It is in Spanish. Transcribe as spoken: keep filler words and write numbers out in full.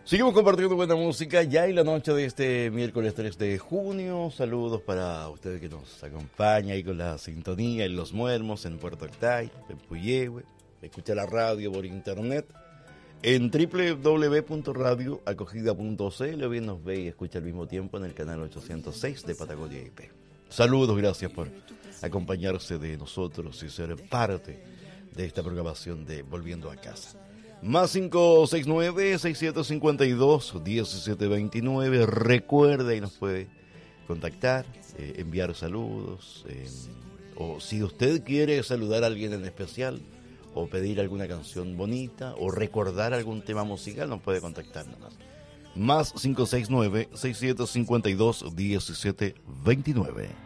Seguimos compartiendo buena música ya en la noche de este miércoles tres de junio. Saludos para ustedes que nos acompañan ahí con la sintonía en Los Muermos, en Puerto Octay, en Puyehue. Escucha la radio por internet en doble u doble u doble u punto radio acogida punto c l o bien nos ve y escucha al mismo tiempo en el canal ochocientos seis de Patagonia I P. Saludos, gracias por acompañarse de nosotros y ser parte de esta programación de Volviendo a Casa. Más cinco seis nueve, seis siete cinco dos, uno siete dos nueve. Recuerde y nos puede contactar, eh, enviar saludos, eh, o si usted quiere saludar a alguien en especial, o pedir alguna canción bonita, o recordar algún tema musical, nos puede contactarnos. Más cinco seis nueve, seis siete cinco dos, uno siete dos nueve.